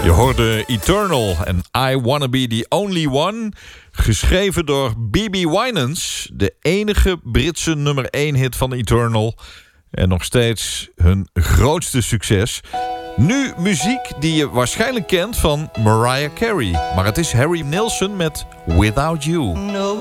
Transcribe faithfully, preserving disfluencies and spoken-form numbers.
Je hoorde Eternal en I Wanna Be The Only One. Geschreven door B B Winans. De enige Britse nummer één hit van Eternal. En nog steeds hun grootste succes. Nu muziek die je waarschijnlijk kent van Mariah Carey. Maar het is Harry Nilsson met Without You. No.